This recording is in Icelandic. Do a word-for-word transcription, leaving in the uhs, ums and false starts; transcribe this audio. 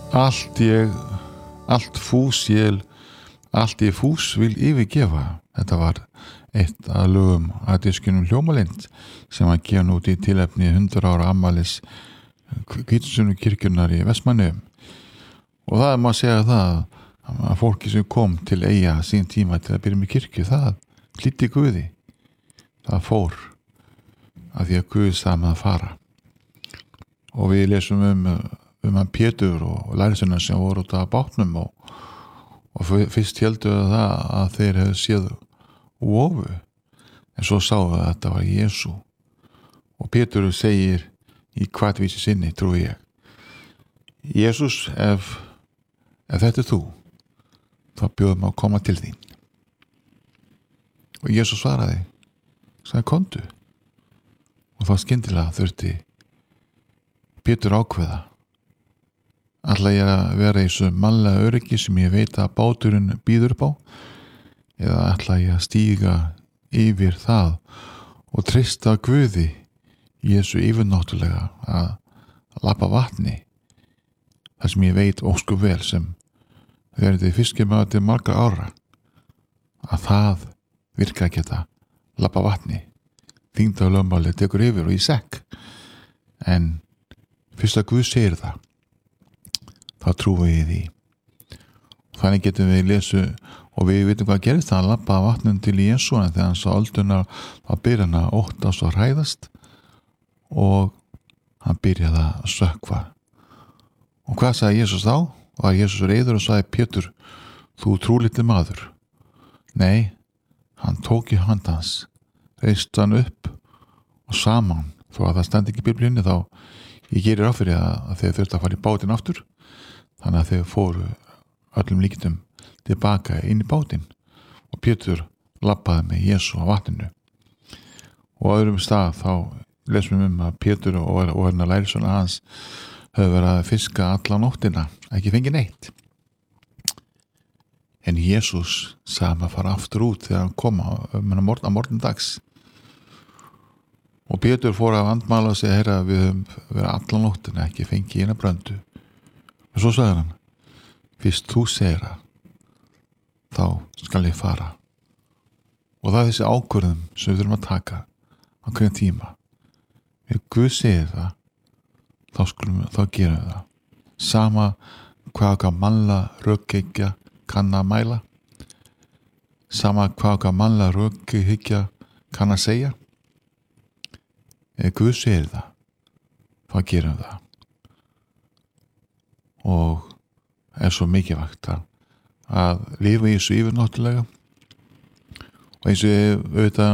Allt ég, allt fús ég, allt ég fús vil yfirgefa. Þetta var eitt af lögum að diskinum Hljómalind sem var gefin út í tilefni hundrað ára afmælis Hvítasunnu kirkjunnar í Vestmannaeyjum. Og það er maður að segja það að fólki sem kom til Eyja sín tíma til að byrja með kirkju, það hlýddi Guði. Það fór af því að Guð sagði með að fara. Og við lesum um um hann Pétur og lærisveinar sem voru út af bátnum og, og fyrst heldur það að þeir hefðu séð vofu, en svo sáu að þetta var Jesú. Og Pétur segir í hvatvísi sinni, trúi ég: Jesús, ef, ef þetta er þú, þá bjóðum að koma til þín. Og Jesús svaraði, sagði, komdu. Og þá skyndilega þurfti Pétur ákveða: ætla ég að vera í þessu mannlega öryggi sem ég veit að báturinn býður upp á, eða ætla ég að stíga yfir það og treysta Guði í þessu yfirnáttúrulega að labba vatni, þar sem ég veit óskup vel sem þegar þetta fiskimöðu til marga ára að það virka ekki að labba vatni, þyngda lögmálið tekur yfir og í sekk. En fyrst að Guð segir það, þá trúum við því. Þannig getum við lesu og við vitum hvað gerist. Hann labbaði vatnum til Jesú, en þegar hann sá ölduna þá byrjaði hann að óttast og hræðast og hann byrjaði að sökkva. Og hvað sagði Jesús þá? Var Jesús reiður og sagði: Pétur, þú trúlitli maður? Nei, hann tók í hand hans, reist hann upp og saman, þó að það standi ekki í Biblíunni, þá ég gerir ráð fyrir að, að þeir þurftu að fara í bátinn aftur. Þannig að þeir fóru öllum líkindum tilbaka inn í bátinn og Pétur labbaði með Jesú á vatninu. Og á öðrum stað þá lesum við um að Pétur og, og hérna lærisveinar hans höfðu verið að fiska alla nóttina, ekki fengið neitt. En Jesús sagði að fara aftur út þegar hann kom á, um, á morgundags. Og Pétur fór að andmæla og segja: herra, við höfum verið alla nóttina, ekki fengið eina bröndu. Og svo sagði hann: fyrst þú segir það, þá skal ég fara. Og það er þessi ákvörðum sem við þurfum að taka á hverjum tíma. Ef Guð segir það, þá skulum við, þá gerum við það. Sama hvað okkar mannlega rökhyggja kann að mæla, sama hvað okkar mannlega rökhyggja kann að segja. Ef Guð segir það, þá gerum við það. Og er svo mikilvægt að, að lifa í þessu yfirnáttúrulega. Og eins og ég auðvitað